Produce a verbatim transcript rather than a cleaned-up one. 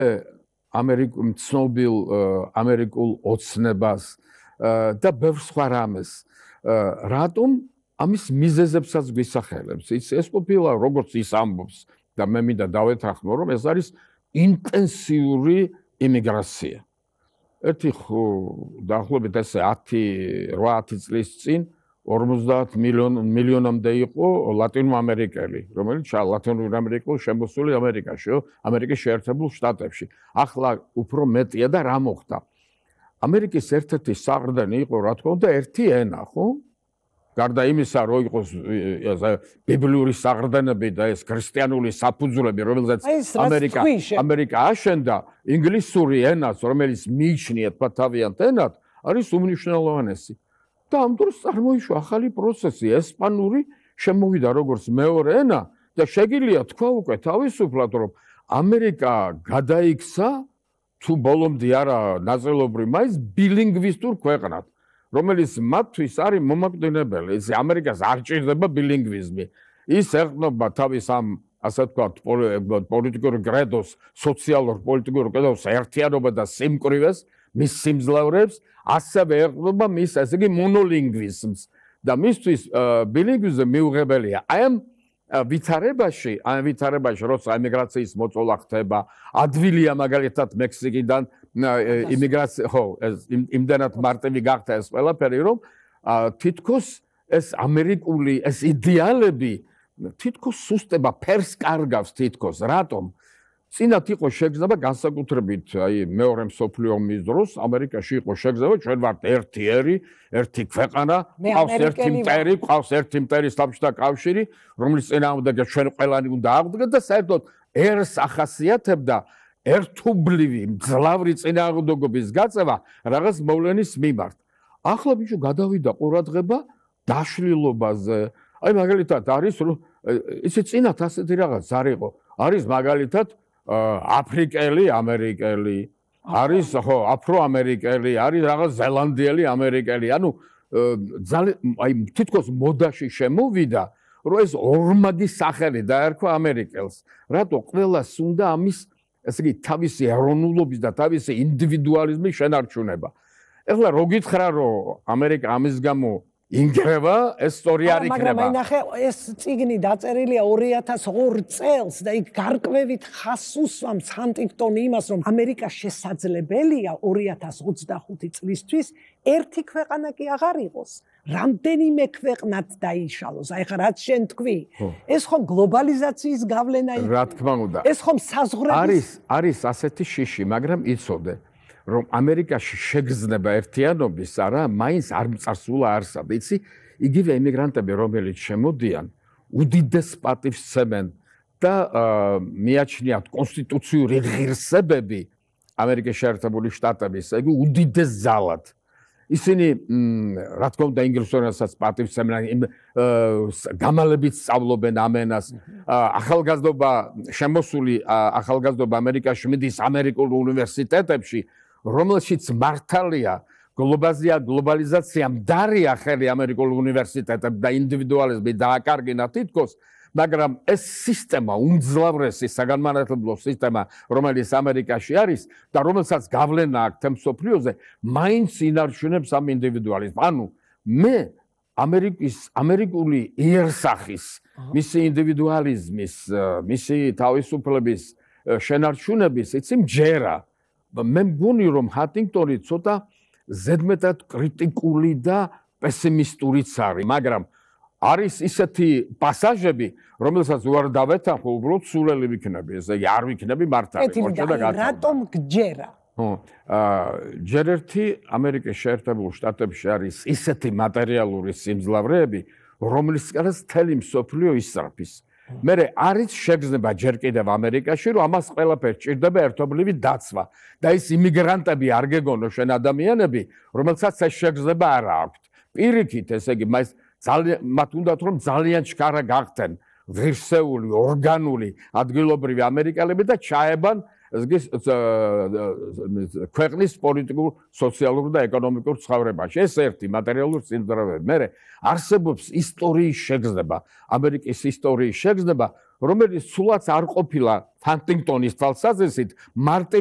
ამერიკულ ცნობილ ამერიკულ ოცნებას და ბევრ სხვა რამეს. რატომ ამის მიზეზებსაც გვისახელებს? ეს ყოფილა როგორც ის ამბობს და მე მინდა დავეთანხმო, რომ ეს არის ინტენსიური იმიგრაცია. ერთი დაახლოებით ესე ათი ათი წლის წინ ორმოცდაათ მილიონამდე იყო ლათინოამერიკელი, რომელიც ლათინოამერიკულ შემოსული ამერიკაში, ამერიკის შეერთებულ შტატებში. ახლა უფრო მეტია და რა მოხდა? ამერიკის ერთ-ერთი საყრდენი იყო, რა თქმა უნდა, ერთი ენა, ხო? გარდა იმისა, რომ იყოს ბიბლიური საყრდენები და ეს ქრისტიანული საფუძვლები, რომელზეც ამერიკა ამერიკა აშენდა, ინგლისური ენას, რომელიც მიიჩნიათ თავიანთ ენად, არის უმნიშვნელოვანესი. და ამ დროს წარმოიშვა ახალი პროცესი, ესპანური შემოვიდა როგორც მეორე ენა და შეგიძლია თქვა უკვე თავისუფლად, რომ ამერიკა გადაიქცა თუ ბოლომდე არა ნაწილობრივ მაინც ბილინგვისტურ ქვეყნად, რომელიც მათთვის არის მომაკვდინებელი. ეს ამერიკას არ ჭირდება ბილინგვიზმი. ის ეყრდნობა თავის ამ ასე ვთქვათ პოლიტიკურ კრედოს, სოციალურ პოლიტიკურ კრედოს ერთიანობა და სიმკვრივეს, მის სიმძლავრებს, ასევე ეყრდნობა მის ესე იგი მონოლინგვიზმს და მისთვის ბილინგვიზმი მიუღებელია. აი ამ ვითარებაში, აი ვითარებაში, როცა ემიგრაციის მოწოლა ხდება, ადვილია მაგალითად მექსიკიდან იმიგრაცია, ხო, იმდანაც მარტივი გახდა ეს ყველაფერი, რომ თითქოს ეს ამერიკული ეს იდეალები თითქოს სუსტება, ფერს კარგავს თითქოს. რატომ? წინათ იყო შეგრძნება განსაკუთრებით აი მეორე მსოფლიო ომის დროს ამერიკაში იყო შეგრძნება, ჩვენ ვართ ერთი ერი, ერთი ქვეყანა, ყავს ერთი მტერი, ყავს ერთი მტერის საბჭოთა კავშირი, რომლის წინააღმდეგ ჩვენ ყველანი უნდა აღდგეთ და საერთოდ ერს ახასიათებდა ერთობლივი მძლავრი წინააღმდეგობის გაწევა რაღაც მოვლენის მიმართ. ახლა ბიჭო გადავიდა ყურადღება დაშლილობაზე. აი მაგალითად არის რომ იცი წინათ ასეთი რაღაც არ იყო. არის მაგალითად აფრიკელი, ამერიკელი, არის ხო, აფროამერიკელი, არის რაღაც ზელანდიელი, ამერიკელი. ანუ აი თითქოს მოდაში შემოვიდა, რომ ეს ორმაგი სახელი დაერქვა ამერიკელს. რატო ყველას უნდა ამის ესე იგი თავისი ეროვნულობის და თავისი ინდივიდუალიზმის შენარჩუნება. ეხლა რო გითხრა, რომ ამერიკა ამის გამო ინგრევა, ეს სწორი არ იქნება. მაგრამ ნახე, ეს წიგნი დაწერილია ორი ათას ორ წელს და იქ გარკვევით ხას უსვამს ჰანტინგტონი იმას, რომ ამერიკა შესაძლებელია ორი ათას ოცდახუთი წლისთვის ერთი ქვეყანა კი აღარ იყოს. რამდენიმე ქვეყნად დაიშალოს. აი ხა რაც შენ თქვი, ეს ხომ გლობალიზაციის გავლენა იქნება. რა თქმა უნდა. ეს ხომ საზღვრების არის არის ასეთი შიში, მაგრამ იცოდე რომ ამერიკაში შეგრძნება ერთიანობის არა მაინც არ მწარსულა არსად. იცი, იგივე იმიგრანტები, რომელიც შემოდიან, უდიდეს პატივს სცემენ და მიაჩნიათ კონსტიტუციური ღირსებები ამერიკის შეერთებული შტატების, ეგ უდიდეს ძალად. ისინი რა თქმა უნდა ინგლისურენსაც პატივს სცემენ, გამალებით სწავლობენ ამენას. ახალგაზრდობა შემოსული ახალგაზრდობა ამერიკაში მიდის ამერიკულ უნივერსიტეტებში, რომელშიც მართალია გლობალიზაცია, გლობალიზაცია მდარია ხელი ამერიკულ უნივერსიტეტებს და ინდივიდუალიზმი დააკარგინა თითქოს, მაგრამ ეს სისტემა, უმძლავრესი საგანმანათლებლო სისტემა, რომელიც ამერიკაში არის და რომელსაც გავლენა აქვს მსოფლიოზე, მაინც ინარჩუნებს ამ ინდივიდუალიზმს. ანუ მე ამერიკის ამერიკული იერსახის, მისი ინდივიდუალიზმის, მისი თავისუფლების შენარჩუნების იცი მჯერა. მე მგონი რომ ჰანტინგტონი ცოტა ზედმეტად კრიტიკული და პესიმისტურიც არის, მაგრამ არის ისეთი პასაჟები, რომელსაც უარ დავეთანხმო, უბრალოდ სულელი ვიქნები, ესე იგი არ ვიქნები მართალი. რატომ გჯერა? ხო, ჯერ ერთი ამერიკის შეერთებულ შტატებში არის ისეთი მატერიალური სიმძლავრეები, რომლისგანაც მთელი მსოფლიო ისწრაფის. მერე არის შეგრძნება ჯერ კიდევ ამერიკაში, რომ ამას ყველაფერს ჭირდება ერთობლივი დაცვა და ის იმიგრანტები არ გეგონო შენ ადამიანები, რომელსაც ეს შეგრძნება არ აქვთ. პირიქით, ესე იგი, მას ძალიან მათ უნდათ რომ ძალიან ჩქარა გახდნენ ღირსეული, ორგანული, ადგილობრივი ამერიკელები და ჩაებან ქვეყნის პოლიტიკურ, სოციალურ და ეკონომიკურ ცხოვრებაში. ეს ერთი მატერიალური სიმძლავრე. მერე არსებობს ისტორიის შეგრძნება, ამერიკის ისტორიის შეგრძნება, რომელიც სულაც არ ყოფილა ჰანტინგტონის თვალსაზრისით მარტი